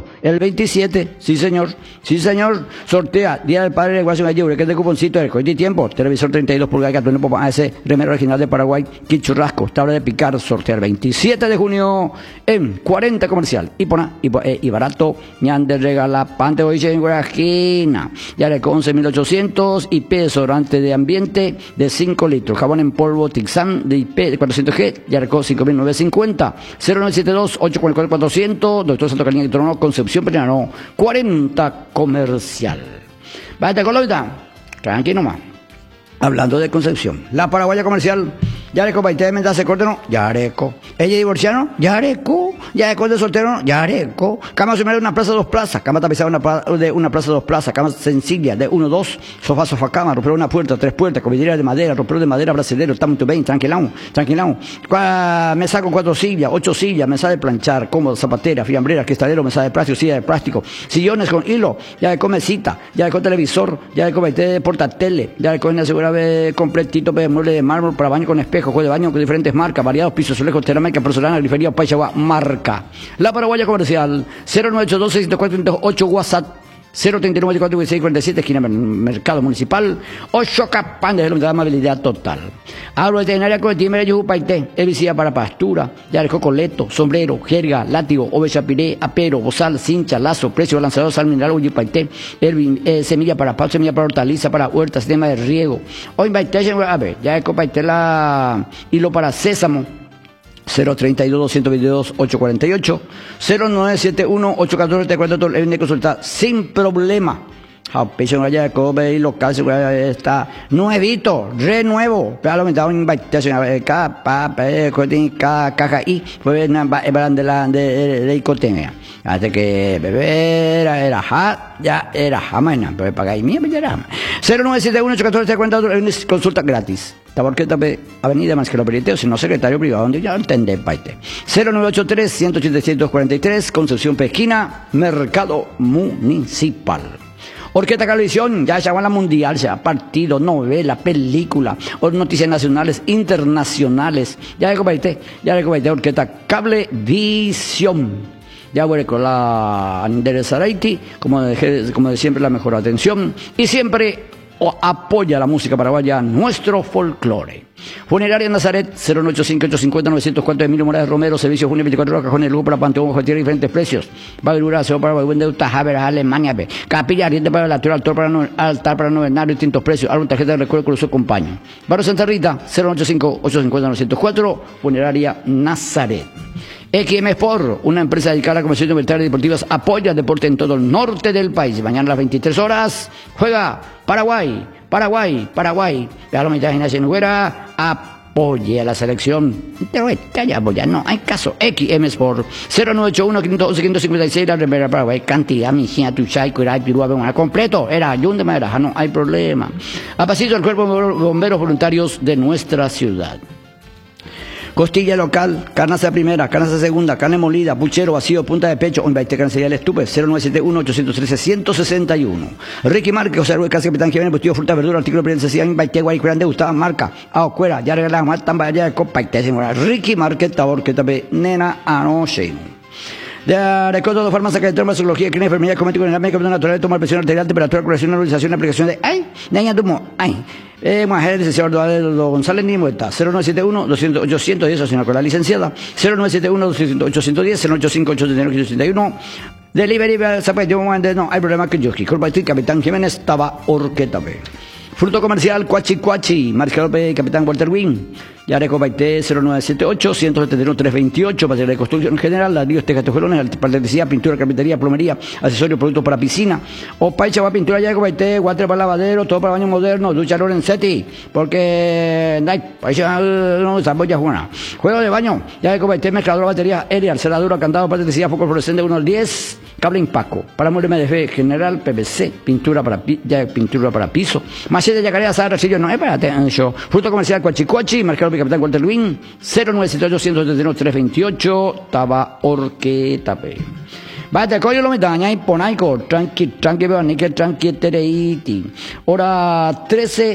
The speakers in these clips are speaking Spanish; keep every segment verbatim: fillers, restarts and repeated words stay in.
sorteo el veintisiete, sí señor, sí señor, sortea Día del Padre de Guasón Ayubre, que es de cuponcito del cohete y tiempo, televisor treinta y dos pulgadas, cartón de A S, remero original de Paraguay, kit churrasco, tabla de picar, sortear veintisiete de junio en cuarenta comercial, y pona, y, eh, y barato, ñande regala, pante hoy en Guarajina, ya le con once mil ochocientos, I P desodorante de ambiente de cinco litros, jabón en polvo Tixan de I P de cuatrocientos G, ya le con cinco mil novecientos cincuenta, cero nueve siete dos, ocho cuatro cuatro, cuatrocientos, doctor Santo Caliente Trono, Concepción Peñarano, cuarenta comercial. Vaya Colombia, tranquilo más. Hablando de Concepción, la paraguaya comercial, Yareco Paité de Mendoza Córdono, Yareco. Ella divorciano, Yareco. Yareco de soltero, Yareco. Cama sumera de una plaza, dos plazas. Cama tapizada una pla de una plaza, dos plazas. Cama sencilla de uno, dos. Sofá, sofá, cama. Ropero una puerta, tres puertas. Comidera de madera, ropero de madera brasilero. Está muy bien, tranquilão, tranquilão. Mesa con cuatro sillas, ocho sillas. Mesa de planchar, cómoda, zapatera, fiambrera, cristalero, mesa de plástico, silla de plástico. Sillones con hilo, Yareco mesita, Yareco televisor, Yareco Paité de portatele, Yareco en la seguridad completito de mueble de mármol para baño con espejo, juego de baño con diferentes marcas, variados pisos, azulejos, cerámica, porcelana, grifería, Payagua, marca. La paraguaya comercial, cero nueve ocho dos, seis cuatro ocho, WhatsApp, cero treinta y nueve, cuatro seis cuarenta y siete, esquina Mercado Municipal, ocho Capán, de la amabilidad total. Agroveterinaria Coletimera Yujupaité, herbicida para pastura, ya cocoleto, sombrero, jerga, látigo, oveja piré, apero, bozal, cincha, lazo, precio, lanzador, sal mineral, Yujupaité, eh, semilla para pau, semilla para hortaliza, para huertas, sistema de riego. Hoy a ver, ya Copaité la hilo para sésamo, cero treinta y dos, doscientos veintidós, ochocientos cuarenta y ocho, cero nueve siete uno, ocho uno cuatro, cuatro cuatro, el de consulta sin problema. Pecho allá de Kobe y local está nuevito, renuevo. Pero lo aumentado en invitación cada cada caja y fue en de la de de icotemia. Hasta que bebé era era ja, ya era jamana, pero pagar y mía ya era. cero nueve siete uno, ocho uno cuatro, cuatro cuatro, consulta gratis. Taborqueta Avenida Masquero Periteo, sino secretario privado, donde ya entendé, paite. cero nueve ocho tres, uno ocho siete, cuarenta y tres, Concepción Pesquina, Mercado Municipal. Orquesta Cablevisión, ya se llama la mundial, sea partido, novela, película, o noticias nacionales, internacionales. Ya le comparté, ya le comparté Orquesta Cablevisión. Ya voy con la Andere Zaraiti, como de, como de siempre, la mejor atención. Y siempre o apoya la música paraguaya, nuestro folclore. Funeraria Nazaret, cero nueve ocho cinco, ocho cinco cero, nueve cero cuatro, Emilio Morales Romero, servicio junio veinticuatro horas, cajones de lujo para Panteón, ojo, tiene diferentes precios. Babilura, se para Buen de Utajaber, Alemania, Capilla, Ariente para el altar, altar para no, altar para novenar, distintos precios, álbum, tarjeta de recuerdo con su compañero. Barrio Santa Rita, cero nueve ocho cinco, ocho cinco cero, nueve cero cuatro, Funeraria Nazaret. X M Sport, una empresa dedicada a la comercio militar y deportivas, apoya el deporte en todo el norte del país. Mañana a las veintitrés horas juega Paraguay, Paraguay, Paraguay. Ya lo mitad de Ignacio Noguera, apoye a la selección. Pero está ya apoya, no hay caso. X M Sport, cero nueve ocho uno, quinientos once, quinientos cincuenta y seis, la remera Paraguay, cantidad, mi hija, tu chay, cuirai, pirúa, venga, completo, era ayun de madera, no hay problema. A pasito del cuerpo de bomberos voluntarios de nuestra ciudad. Costilla local, carnaza primera, carnaza segunda, carne molida, puchero, vacío, punta de pecho, un baite carnicería El Estupe, cero nueve siete uno, ocho uno tres, uno seis uno. Ricky Márquez, José Ruiz, Casa Capitán Jiménez, Bustillo, Fruta, Verdura, artículo de prensa, en baite, guay, curande, gustaba, marca, a ocuera, ya regalamos, mal, tamba, ya de copa, Ricky Márquez, tabor, que tape, nena, anoche. De recuerdo de farmacia que de zoología, clínica, enfermería, cosmético, en la médica, natural, tomar presión arterial, temperatura, curación, normalización, aplicación de, ay, niña, tumo, ay. Eh, mujer, licenciado Eduardo González Nimo está cero nueve siete uno, doscientos, ochocientos diez, asociado con la licenciada, cero nueve siete uno, doscientos, ochocientos diez, cero ocho cinco, ocho nueve, ochenta y uno, delivery, zapateo, no hay problema que yo, Corbaití, Capitán Jiménez, estaba Orqueta B. Fruto comercial, Cuachi Cuachi, Marcelo P. Capitán Walter Wing, Yareco Baité, cero nueve siete ocho, uno siete uno, tres dos ocho, material de construcción general, ladrillos, tejas, tejuelones, electricidad, pintura, carpintería, plomería, accesorios, productos para piscina, o Paicha, pintura, Yareco Baité, water para lavadero, todo para baño moderno, ducha Lorenzetti, porque, Paicha, no, Zamboya Juana. Juego de baño, Yareco Baité, mezcladora, batería, aérea, cerradura, candado, electricidad, foco fluorescente uno al diez, cable Impaco, para mueble M D F general, P V C, pintura para, ya, pintura para piso, machete de yacaré, asada, racillo, no, es para yo. Fruto comercial, Cuachicuachi, marcado Capitán Walter Luín, cero nueve siete ocho, uno siete uno, tres dos ocho, Taba Orqueta P. Vaya, coño lo metaña y ponaico, tranqui, tranqui, que tranqui, tereiti. Hora trece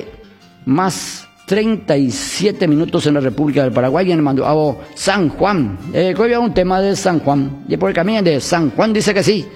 más treinta y siete minutos en la República del Paraguay, en el mando San Juan. Eh, hoy había un tema de San Juan. Y por el camino de San Juan dice que sí.